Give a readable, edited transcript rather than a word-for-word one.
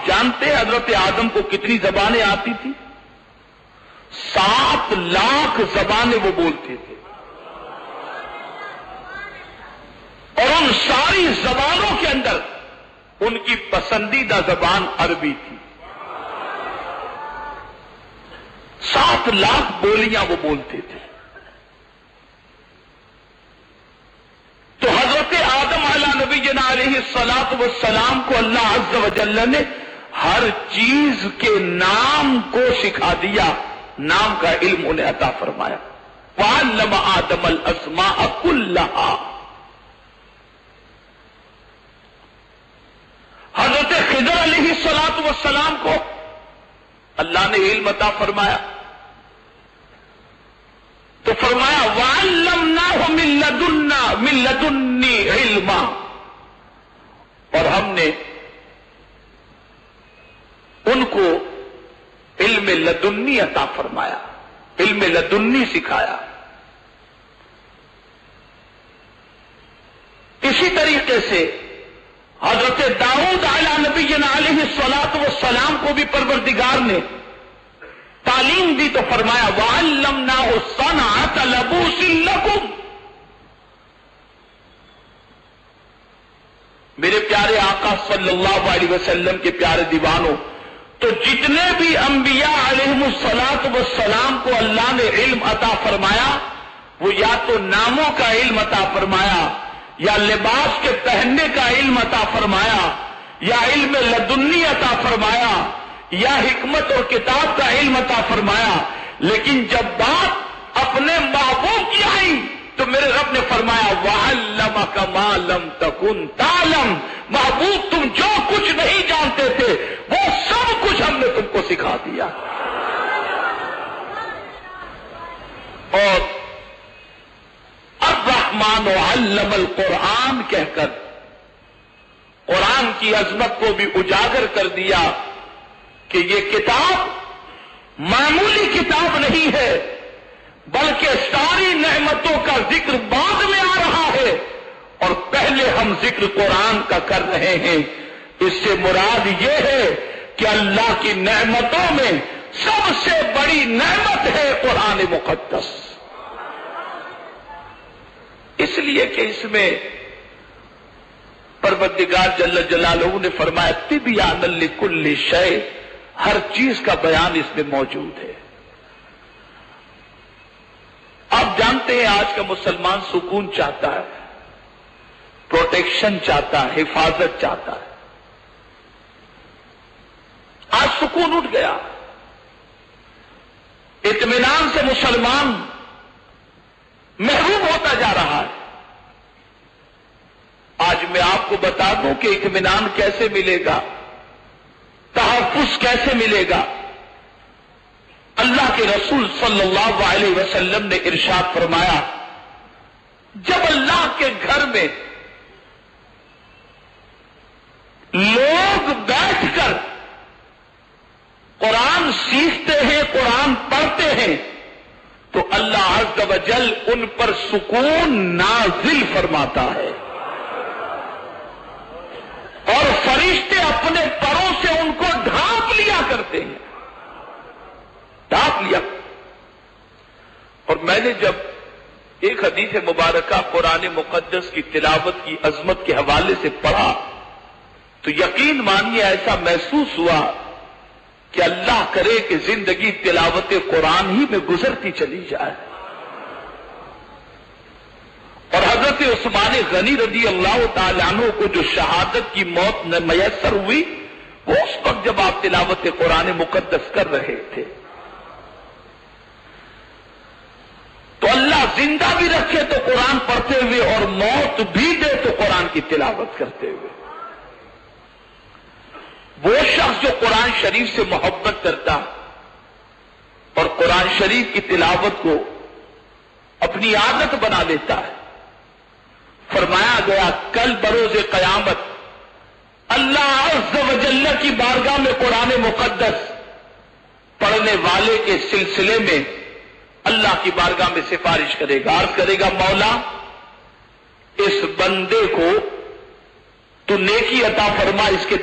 جانتے ہیں حضرت آدم کو کتنی زبانیں آتی تھی؟ 7 لاکھ زبانیں وہ بولتے تھے، اور ان ساری زبانوں کے اندر ان کی پسندیدہ زبان عربی تھی۔ 7 لاکھ بولیاں وہ بولتے تھے۔ تو حضرت آدم علیہ نبینا علیہ الصلوۃ والسلام کو اللہ عز و جل نے ہر چیز کے نام کو سکھا دیا، نام کا علم انہیں عطا فرمایا۔ وعلم آدم الاسماء كلها۔ حضرت خضر علیہ الصلوۃ والسلام کو اللہ نے علم عطا فرمایا، تو فرمایا وَعَلَّمْنَاهُ مِن لَّدُنِّي عِلْمًا، اور ہم نے ان کو علم لدنی عطا فرمایا، علم لدنی سکھایا۔ اسی طریقے سے حضرت داؤد علیہ نبینا علیہ الصلوۃ والسلام کو بھی پروردگار نے تعلیم دی، تو فرمایا وَعَلَّمْنَاهُ صَنْعَةَ لَبُوسٍ لَكُمْ۔ میرے پیارے آقا صلی اللہ علیہ وسلم کے پیارے دیوانوں، تو جتنے بھی انبیاء علیہم الصلوۃ والسلام کو اللہ نے علم عطا فرمایا، وہ یا تو ناموں کا علم عطا فرمایا، یا لباس کے پہننے کا علم عطا فرمایا، یا علم لدنی عطا فرمایا، یا حکمت اور کتاب کا علم عطا فرمایا۔ لیکن جب بات اپنے محبوب کی آئی تو میرے رب نے فرمایا وَعَلَّمَكَ مَا لَمْ تَكُنْ تَعْلَمْ۔ محبوب تم جو کچھ نہیں جانتے تھے وہ سب کچھ ہم نے تم کو سکھا دیا۔ اور الرحمن علم القرآن کہہ کر قرآن کی عظمت کو بھی اجاگر کر دیا کہ یہ کتاب معمولی کتاب نہیں ہے، بلکہ ساری نعمتوں کا ذکر بعد میں آ رہا ہے، اور پہلے ہم ذکر قرآن کا کر رہے ہیں۔ اس سے مراد یہ ہے کہ اللہ کی نعمتوں میں سب سے بڑی نعمت ہے قرآن مقدس، اس لیے کہ اس میں پروردگار جل جلالہ نے فرمایا تبیانا لکل شیء، ہر چیز کا بیان اس میں موجود ہے۔ آپ جانتے ہیں آج کا مسلمان سکون چاہتا ہے، پروٹیکشن چاہتا ہے، حفاظت چاہتا ہے۔ آج سکون اٹھ گیا، اطمینان سے مسلمان محروم ہوتا جا رہا ہے۔ آج میں آپ کو بتا دوں کہ اطمینان کیسے ملے گا، تحفظ کیسے ملے گا۔ اللہ کے رسول صلی اللہ علیہ وسلم نے ارشاد فرمایا، جب اللہ کے گھر میں لوگ بیٹھ کر قرآن سیکھتے ہیں، قرآن پڑھتے ہیں، تو اللہ عز و جل ان پر سکون نازل فرماتا ہے، اور فرشتے اپنے پروں سے ان کو ڈھانپ لیا کرتے ہیں، ڈھانپ لیا۔ اور میں نے جب ایک حدیث مبارکہ قرآن مقدس کی تلاوت کی عظمت کے حوالے سے پڑھا تو یقین مانیے ایسا محسوس ہوا کہ اللہ کرے کہ زندگی تلاوت قرآن ہی میں گزرتی چلی جائے۔ اور حضرت عثمان غنی رضی اللہ تعالیٰ عنہ کو جو شہادت کی موت میسر ہوئی، وہ اس وقت جب آپ تلاوت قرآن مقدس کر رہے تھے۔ تو اللہ زندہ بھی رکھے تو قرآن پڑھتے ہوئے، اور موت بھی دے تو قرآن کی تلاوت کرتے ہوئے۔ وہ شخص جو قرآن شریف سے محبت کرتا اور قرآن شریف کی تلاوت کو اپنی عادت بنا لیتا ہے، فرمایا گیا کل بروز قیامت اللہ عز و جل کی بارگاہ میں قرآن مقدس پڑھنے والے کے سلسلے میں اللہ کی بارگاہ میں سفارش کرے گا، عرض کرے گا مولا اس بندے کو تو نیکی عطا فرما، اس کے